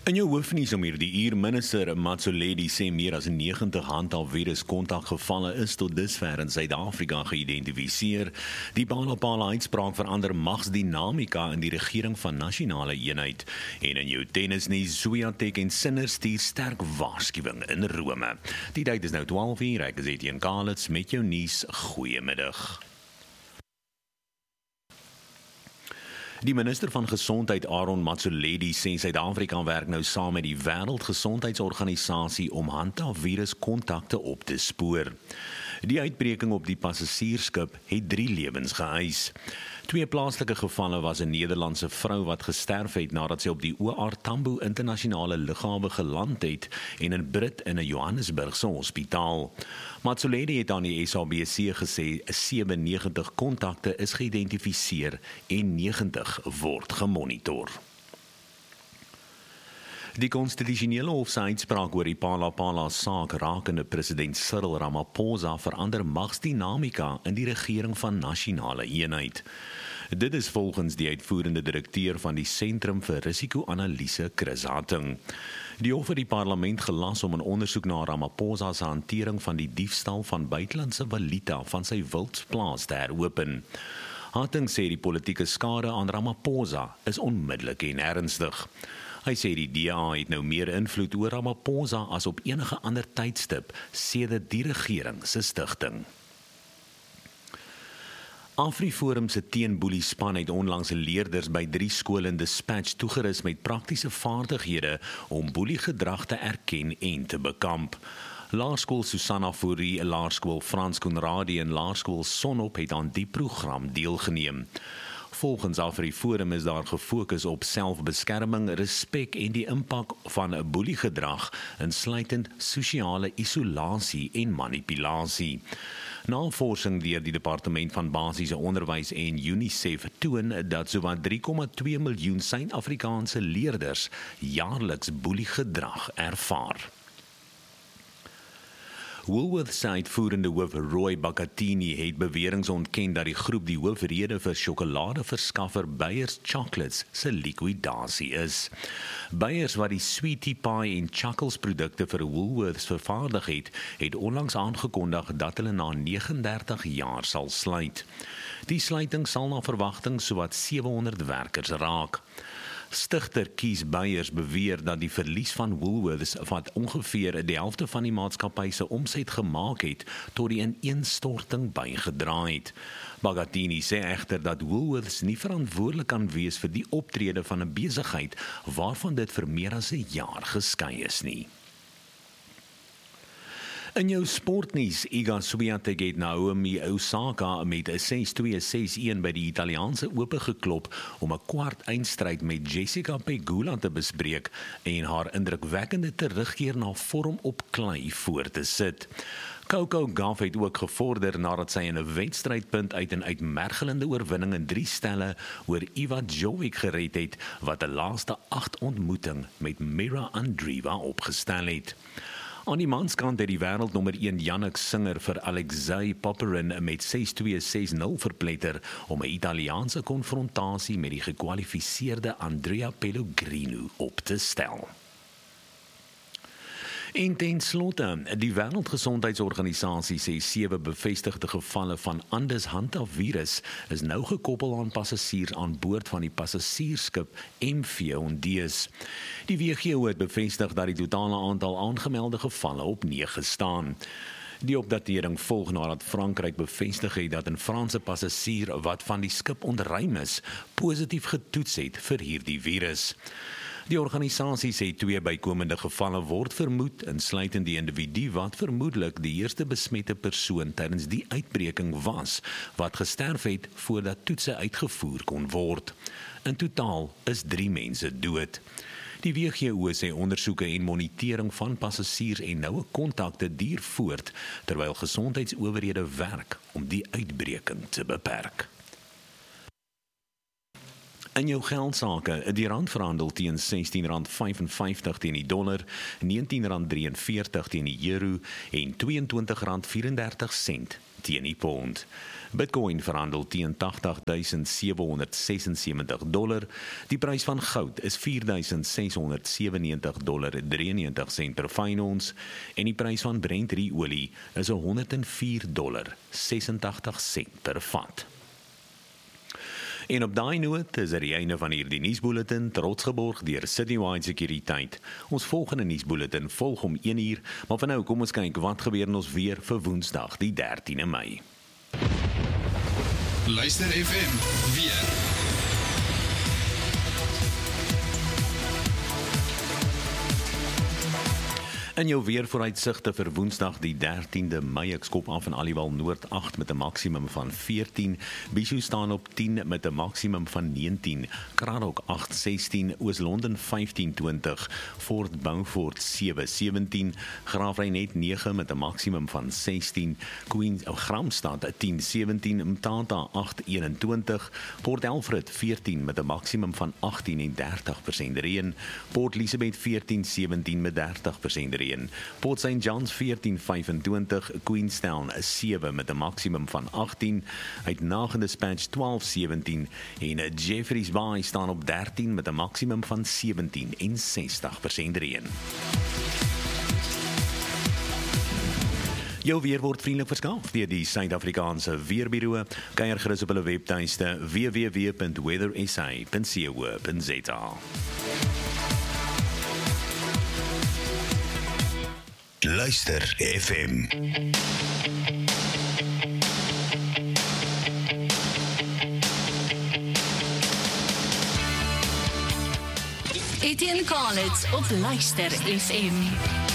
In jou hoofnuus om hierdie uur, minister Matsoledi sê meer as 90 handhaalvirus-kontakgevalle is tot dusver in Suid-Afrika geïdentifiseer. Die Phala-Phala-uitspraak verander magsdinamika in die regering van nasionale eenheid. En in jou tennisnuus, Swiatek en Sinner stuur sterk waarskuwing in Rome. Die tyd is nou 12 uur, ek is Etienne Kalitz met jou nuus. Goeiemiddag. Die minister van Gesondheid Aaron Matsoledi sê Suid-Afrika werk nou saam met die Wêreldgesondheidsorganisasie om handhaalviruskontakte op te spoor. Die uitbreking op die passasiersskip het 3 lewens geëis. 2 plaaslike gevalle was 'n Nederlandse vrou wat gesterf het nadat sy op die OR Tambo internasionale lughawe geland het en 'n Brit in 'n Johannesburgse hospitaal. Matsoledi het aan die SABC gesê 97 kontakte is geïdentifiseer en 90 word gemonitor. Die konstitusionele hof se uitspraak oor die Phala-Phala saak rakende president Cyril Ramaphosa verander magsdinamika in die regering van nasionale eenheid. Dit is volgens die uitvoerende direkteur van die Sentrum vir Risiko-analise, Chris Hatting. Die hof het die parlement gelas om 'n ondersoek na Ramaphosa se hantering van die diefstal van buitelandse valuta van sy wildplaas te heropen. Hatting sê die politieke skade aan Ramaphosa is onmiddellik en ernstig. Hy sê die DA het nou meer invloed oor Ramaphosa as op enige ander tydstip sedert die regering se stigting. AfriForum se teenboelie span het onlangs leerders by 3 skole in Dispatch toegerus met praktiese vaardighede om boeliegedrag te erken en te bekamp. Laerskool Susanna Fourie, Laerskool Frans Conradie en Laerskool Sonop het aan die program deelgeneem. Volgens AfriForum is daar gefokus op selfbeskerming, respek en die impak van 'n boeliegedrag, insluitend sosiale isolasie en manipulasie. Navorsing deur die Departement van Basiese Onderwys en UNICEF toon dat sowat 3,2 miljoen Suid-Afrikaanse leerders jaarliks boeliegedrag ervaar. Woolworths se uitvoerende hoof Roy Bakatini het beweringe ontken dat die groep die hoofrede vir sjokoladeverskaffer Beyers Chocolates se likwidasie is. Beyers wat die Sweetie Pie en Chuckles produkte vir Woolworths vervaardig het onlangs aangekondig dat hulle na 39 jaar sal sluit. Die sluiting sal na verwagting sowat 700 werkers raak. Stigter Kees Beyers beweer dat die verlies van Woolworths wat ongeveer die helfte van die maatskappy se omset gemaak het, tot die ineenstorting bygedra het. Bagatini sê egter dat Woolworths nie verantwoordelik kan wees vir die optrede van 'n besigheid waarvan dit vir meer as 'n jaar geskei is nie. In jou sportnuus, Iga Swiatek het Naomi Osaka met 'n 6-2-6-1 by die Italiaanse Ope geklop om 'n kwart eindstryd met Jessica Pegula te bespreek en haar indrukwekkende terugkeer na vorm op klei voor te sit. Coco Gauff het ook gevorder nadat sy in 'n wedstrydpunt uit 'n uitmergelende oorwinning in 3 stelle oor Iva Jovic gered het, wat 'n laaste 8 ontmoeting met Mira Andreeva opgestel het. Aan die manskant het die wêreldnommer 1 Jannik Sinner vir Alexei Popyrin met 6-2-6-0 verpletter om 'n Italiaanse konfrontasie met die gekwalifiseerde Andrea Pellegrino op te stel. En ten slotte, die Wêreldgesondheidsorganisasie sê 7 bevestigde gevalle van Andes handhaalvirus is nou gekoppel aan passasiers aan boord van die passasiersskip MV Hondius. Die WHO het bevestig dat die totale aantal aangemelde gevalle op 9 staan. Die opdatering volg nadat Frankryk bevestig het dat 'n Franse passasier wat van die skip ontruim is, positief getoets het vir hierdie virus. Die organisasie sê 2 bykomende gevalle word vermoed, insluitend die individu wat vermoedelik die eerste besmette persoon tydens die uitbreking was, wat gesterf het voordat toetse uitgevoer kon word. In totaal is 3 mense dood. Die WHO sê ondersoeke en monitering van passasiers en noue kontakte duur voort, terwyl gesondheidsowerhede werk om die uitbreking te beperk. In jou geldsaake, die rand verhandel teen R16.55 teen die dollar, R19.43 teen die euro en R22.34 teen die pond. Bitcoin verhandel teen $80,776. Die prys van goud is $4,697,93 per fyn ons en die prys van Brent olie is $104,86 per vat. En op daai noot is die einde van hierdie nuusbulletin, trots geborg deur Citywide Sekuriteit. Ons volgende nuusbulletin volg om 1:00, maar vir nou kom ons kyk wat gebeur in ons weer vir Woensdag, die 13de Mei. Luister FM weer. In jou weervooruitsigte vir Woensdag die 13de Mei, ek skop af in Aliwal Noord 8 met 'n maksimum van 14, Bishu staan op 10 met 'n maksimum van 19, Kraddock 8-16, Oos-London 15-20, Fort Beaufort 7-17, Graafrenet 9 met 'n maksimum van 16, Gramstad 10-17, Mthatha 8-21, Port Alfred 14 met 'n maksimum van 18 en 30% reën, Port Elizabeth 14-17 met 30% reën. Port St. John's 14-25, Queenstown 7 met 'n maksimum van 18, uit Nagedispatch 12-17 en Jeffreys Bay staan op 13 met 'n maksimum van 17 en 60% reën. Jou weer word vriendelik verskaf deur die Suid-Afrikaanse Weerbureau. Kyk gerus op hulle webtuiste www.weathersa.co.za. Luister FM. Etienne Collins op Luister FM.